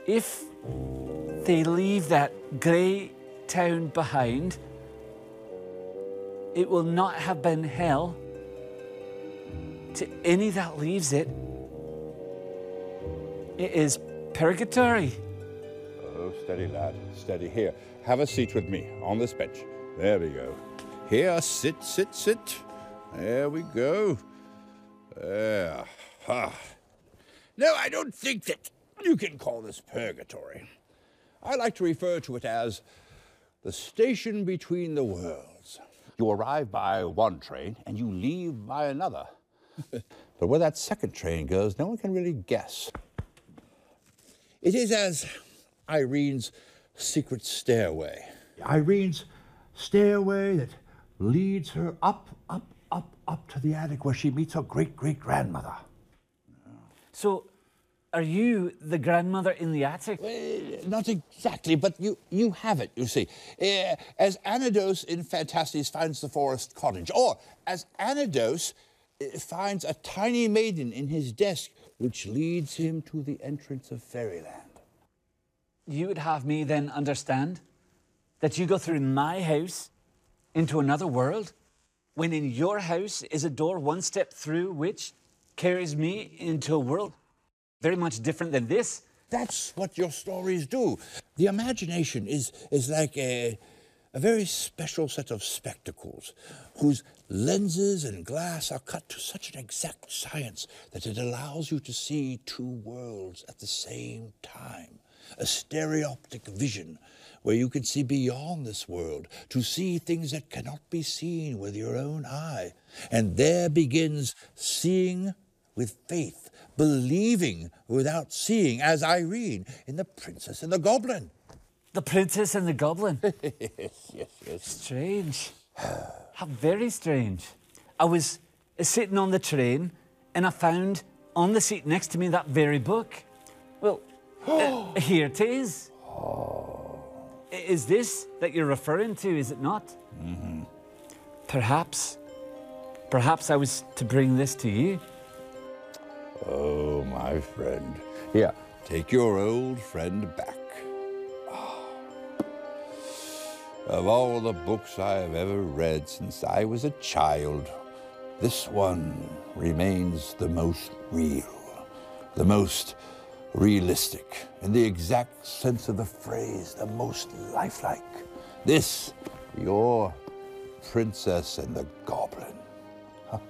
If they leave that grey town behind, it will not have been hell to any that leaves it. It is purgatory. Oh, steady, lad, steady. Here, have a seat with me on this bench. There we go. Here, sit, sit, sit. There we go. There. Ah. No, I don't think that you can call this purgatory. I like to refer to it as the station between the worlds. You arrive by one train and you leave by another. But where that second train goes, no one can really guess. It is as Irene's secret stairway. Irene's stairway that leads her up to the attic where she meets her great-great-grandmother. So, are you the grandmother in the attic? Not exactly, but you have it, you see. As Anados in Phantastes finds the forest cottage, or as Anados finds a tiny maiden in his desk, which leads him to the entrance of fairyland. You would have me then understand that you go through my house into another world, when in your house is a door one step through which carries me into a world very much different than this. That's what your stories do. The imagination is like a very special set of spectacles whose lenses and glass are cut to such an exact science that it allows you to see two worlds at the same time. A stereoptic vision where you can see beyond this world, to see things that cannot be seen with your own eye. And there begins seeing with faith, believing without seeing, as Irene in The Princess and the Goblin. The Princess and the Goblin? Yes. Strange. How very strange. I was sitting on the train and I found on the seat next to me that very book. Well, here it is. Is this that you're referring to, is it not? Mm-hmm. Perhaps I was to bring this to you. Oh, my friend. Here, take your old friend back. Of all the books I have ever read since I was a child, this one remains the most real, the most realistic, in the exact sense of the phrase, the most lifelike. This, your Princess and the Goblin.